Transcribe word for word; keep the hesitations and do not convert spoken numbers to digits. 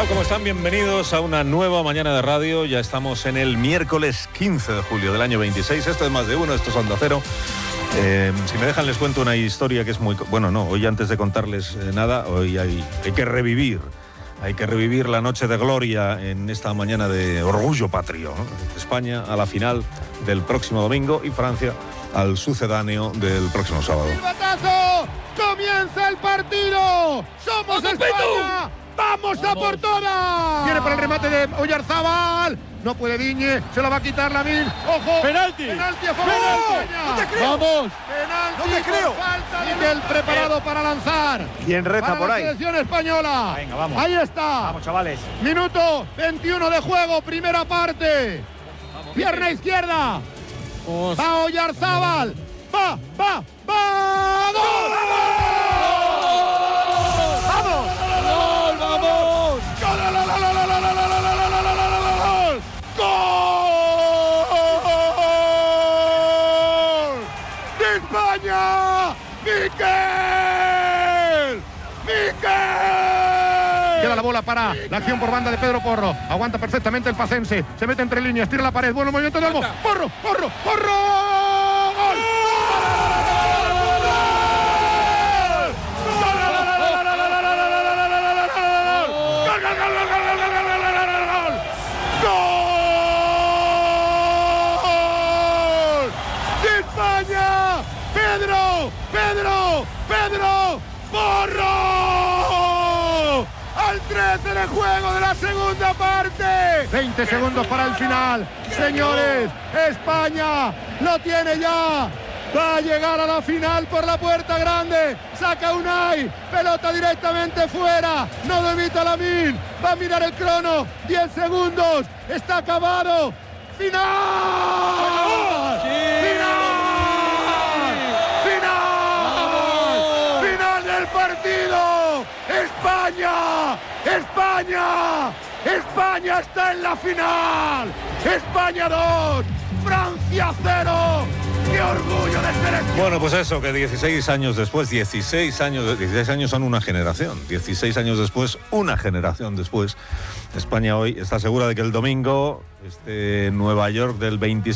tal? ¿Cómo están? Bienvenidos a una nueva mañana de radio. Ya estamos en el miércoles quince de julio del año veintiséis. Esto es Más de Uno, esto es Onda Cero. Eh, si me dejan les cuento una historia que es muy... Bueno, no, hoy antes de contarles eh, nada, hoy hay, hay que revivir. Hay que revivir la noche de gloria en esta mañana de orgullo patrio, ¿no? España a la final del próximo domingo y Francia al sucedáneo del próximo sábado. ¡Silbatazo! ¡Comienza el partido! ¡Somos España! ¡Vamos a por todas! Viene para el remate de Oyarzabal. No puede Diñe, se lo va a quitar Lamine. ¡Ojo! ¡Penalti! ¡Penalti a favor ¡No! de España! ¡No te creo! ¡Vamos! ¡Penalti! ¡No te creo! Por falta de Miquel preparado para lanzar. ¿Quién reza para por la ahí? selección española. Venga, vamos. Ahí está. Vamos, chavales. Minuto veintiuno de juego, primera parte. Vamos, pierna izquierda. Vamos. Va Oyarzabal. Va, va, va. ¡Gol! ¡Vamos! ¡Gol, vamos! ¡Gol! ¡Gol! ¡De España! ¡Miquel! ¡Miquel! Queda la bola para la acción por banda de Pedro Porro. Aguanta perfectamente el pacense. Se mete entre líneas, tira la pared. Bueno movimiento de Olmo. ¡Porro! ¡Porro! ¡Porro! ¡Gol! ¡Pedro! ¡Pedro! ¡Pedro! ¡Porro! Al trece de juego de la segunda parte. veinte segundos para el final. Señores, España lo tiene ya. Va a llegar a la final por la puerta grande. Saca Unai. Pelota directamente fuera. No lo evita Lamine. Va a mirar el crono. diez segundos. Está acabado. ¡Final! ¡Sí! ¡Final! Partido. España, España, España está en la final. España dos, Francia cero. ¡Qué orgullo de selección! Bueno, pues eso, que dieciséis años después, dieciséis años, dieciséis años son una generación, dieciséis años después, una generación después, España hoy está segura de que el domingo, este Nueva York del veintiséis